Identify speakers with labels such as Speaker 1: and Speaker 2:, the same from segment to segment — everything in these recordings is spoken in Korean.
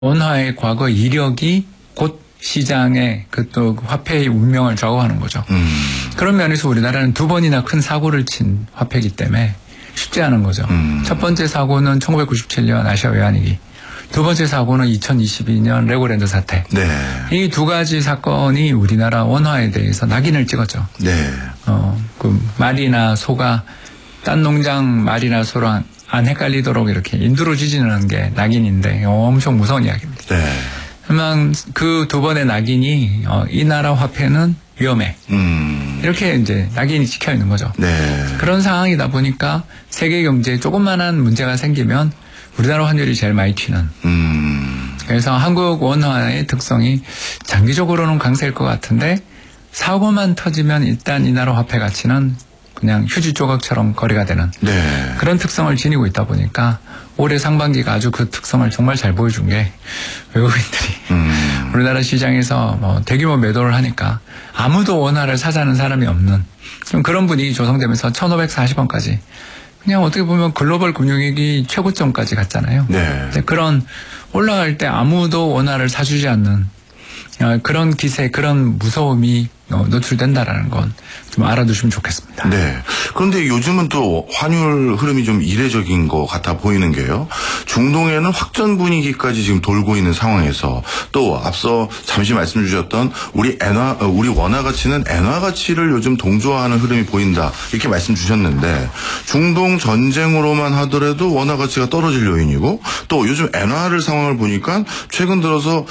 Speaker 1: 원화의 과거 이력이 곧 시장의 또 화폐의 운명을 좌우하는 거죠. 그런 면에서 우리나라는 두 번이나 큰 사고를 친 화폐이기 때문에 쉽지 않은 거죠. 첫 번째 사고는 1997년 아시아 외환위기. 두 번째 사고는 2022년 레고랜드 사태.
Speaker 2: 네.
Speaker 1: 이 두 가지 사건이 우리나라 원화에 대해서 낙인을 찍었죠.
Speaker 2: 네.
Speaker 1: 그 말이나 소가 딴 농장 말이나 소랑 안 헷갈리도록 이렇게 인두로 지지는 게 낙인인데 엄청 무서운 이야기입니다.
Speaker 2: 네.
Speaker 1: 하지만 그 두 번의 낙인이 이 나라 화폐는 위험해. 이렇게 이제 낙인이 찍혀 있는 거죠.
Speaker 2: 네.
Speaker 1: 그런 상황이다 보니까 세계 경제에 조그만한 문제가 생기면 우리나라 환율이 제일 많이 튀는. 그래서 한국 원화의 특성이 장기적으로는 강세일 것 같은데 사고만 터지면 일단 이 나라 화폐 가치는 그냥 휴지 조각처럼 거래가 되는
Speaker 2: 네.
Speaker 1: 그런 특성을 지니고 있다 보니까 올해 상반기가 아주 그 특성을 정말 잘 보여준 게 외국인들이 우리나라 시장에서 뭐 대규모 매도를 하니까 아무도 원화를 사자는 사람이 없는 좀 그런 분위기 조성되면서 1540원까지 그냥 어떻게 보면 글로벌 금융위기 최고점까지 갔잖아요.
Speaker 2: 네.
Speaker 1: 그런 올라갈 때 아무도 원화를 사주지 않는 그런 기세, 그런 무서움이 노출된다라는 건 좀 알아두시면 좋겠습니다.
Speaker 2: 네. 그런데 요즘은 또 환율 흐름이 좀 이례적인 것 같아 보이는 게요. 중동에는 확전 분위기까지 지금 돌고 있는 상황에서 또 앞서 잠시 말씀 주셨던 우리 원화 가치는 엔화 가치를 요즘 동조화하는 흐름이 보인다. 이렇게 말씀 주셨는데 중동 전쟁으로만 하더라도 원화 가치가 떨어질 요인이고 또 요즘 엔화를 상황을 보니까 최근 들어서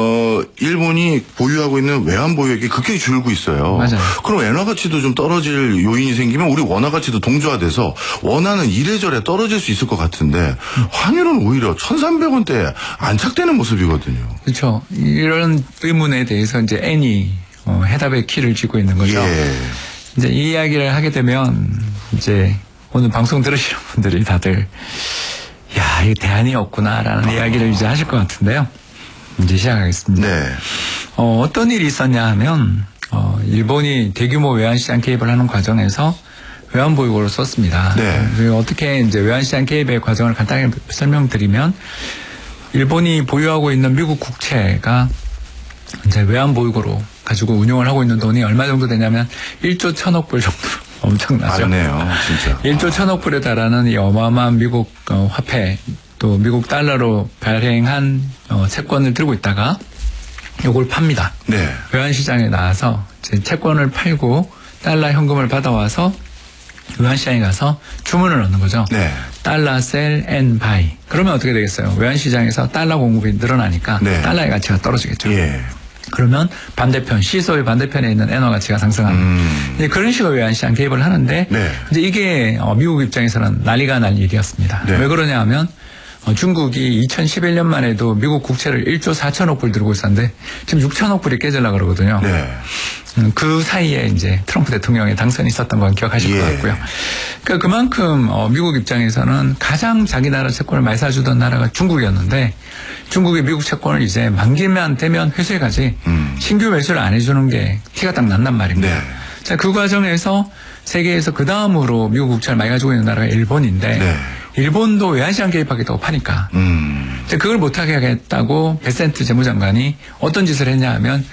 Speaker 2: 일본이 보유하고 있는 외환 보유액이 급격히 줄고 있어요.
Speaker 1: 맞아요.
Speaker 2: 그럼 엔화 가치도 좀 떨어질 요인이 생기면 우리 원화 가치도 동조화돼서 원화는 이래저래 떨어질 수 있을 것 같은데 환율은 오히려 1,300원대에 안착되는 모습이거든요.
Speaker 1: 그렇죠. 이런 의문에 대해서 이제 N이 해답의 키를 쥐고 있는 거죠.
Speaker 2: 예.
Speaker 1: 이제 이 이야기를 하게 되면 이제 오늘 방송 들으시는 분들이 다들 야, 이거 대안이 없구나라는 이야기를 이제 하실 것 같은데요. 이제 시작하겠습니다.
Speaker 2: 네.
Speaker 1: 어떤 일이 있었냐 하면 일본이 대규모 외환시장 개입을 하는 과정에서 외환보유고를 썼습니다.
Speaker 2: 네.
Speaker 1: 그리고 어떻게 이제 외환시장 개입의 과정을 간단히 설명드리면 일본이 보유하고 있는 미국 국채가 이제 외환보유고로 가지고 운용을 하고 있는 돈이 얼마 정도 되냐면 1조 1,000억 불 정도 엄청나죠.
Speaker 2: 맞네요, 진짜.
Speaker 1: 1조 1,000억 불에 달하는 이 어마어마한 미국 화폐 또 미국 달러로 발행한 채권을 들고 있다가 요걸 팝니다.
Speaker 2: 네.
Speaker 1: 외환시장에 나와서 이제 채권을 팔고 달러 현금을 받아와서 외환시장에 가서 주문을 넣는 거죠.
Speaker 2: 네.
Speaker 1: 달러 셀 앤 바이. 그러면 어떻게 되겠어요? 외환시장에서 달러 공급이 늘어나니까
Speaker 2: 네.
Speaker 1: 달러의 가치가 떨어지겠죠.
Speaker 2: 예.
Speaker 1: 그러면 반대편, 시소의 반대편에 있는 엔화 가치가 상승하는 이제 그런 식으로 외환시장 개입을 하는데
Speaker 2: 네.
Speaker 1: 이제 이게 미국 입장에서는 난리가 날 일이었습니다.
Speaker 2: 네.
Speaker 1: 왜 그러냐 하면 중국이 2011년만 해도 미국 국채를 1조 4천억 불 들고 있었는데 지금 6천억 불이 깨지려고 그러거든요.
Speaker 2: 네.
Speaker 1: 그 사이에 이제 트럼프 대통령의 당선이 있었던 건 기억하실 것 같고요. 그러니까 그만큼 미국 입장에서는 가장 자기 나라 채권을 많이 사주던 나라가 중국이었는데 중국이 미국 채권을 이제 만기만 되면 회수해 가지 신규 매수를 안 해주는 게 티가 딱 난단 말입니다.
Speaker 2: 네.
Speaker 1: 자, 그 과정에서 세계에서 그 다음으로 미국 국채를 많이 가지고 있는 나라가 일본인데
Speaker 2: 네.
Speaker 1: 일본도 외환시장 개입하겠다고 파니까 그걸 못하게 하겠다고 베센트 재무장관이 어떤 짓을 했냐 하면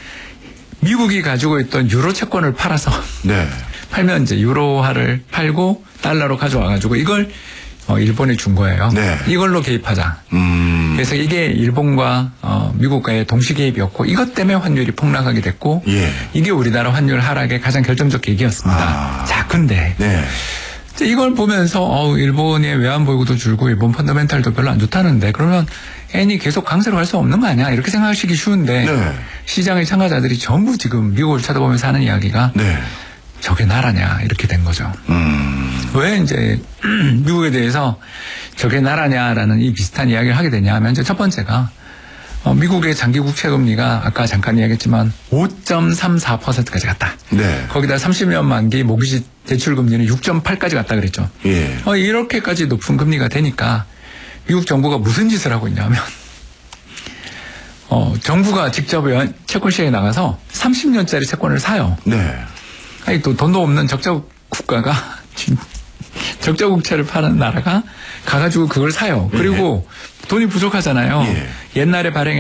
Speaker 1: 미국이 가지고 있던 유로 채권을 팔아서
Speaker 2: 네.
Speaker 1: 팔면 이제 유로화를 팔고 달러로 가져와가지고 이걸 일본에 준 거예요.
Speaker 2: 네.
Speaker 1: 이걸로 개입하자. 그래서 이게 일본과 미국과의 동시 개입이었고 이것 때문에 환율이 폭락하게 됐고
Speaker 2: 예.
Speaker 1: 이게 우리나라 환율 하락의 가장 결정적 계기였습니다. 자, 근데
Speaker 2: 네.
Speaker 1: 이걸 보면서 일본의 외환보유고도 줄고 일본 펀더멘탈도 별로 안 좋다는데 그러면 엔이 계속 강세로 갈 수 없는 거 아니야? 이렇게 생각하시기 쉬운데
Speaker 2: 네.
Speaker 1: 시장의 참가자들이 전부 지금 미국을 쳐다보면서 하는 이야기가
Speaker 2: 네.
Speaker 1: 저게 나라냐 이렇게 된 거죠. 왜 이제 미국에 대해서 저게 나라냐라는 이 비슷한 이야기를 하게 되냐 하면 이제 첫 번째가 미국의 장기 국채 금리가 아까 잠깐 이야기했지만 5.34%까지 갔다.
Speaker 2: 네.
Speaker 1: 거기다 30년 만기 모기지 대출 금리는 6.8까지 갔다 그랬죠.
Speaker 2: 예.
Speaker 1: 이렇게까지 높은 금리가 되니까 미국 정부가 무슨 짓을 하고 있냐면 정부가 직접 채권 시장에 나가서 30년짜리 채권을 사요.
Speaker 2: 네.
Speaker 1: 아니 또 돈도 없는 적자 국가가 적자 국채를 파는 나라가 가가지고 그걸 사요. 그리고 돈이 부족하잖아요. 옛날에 발행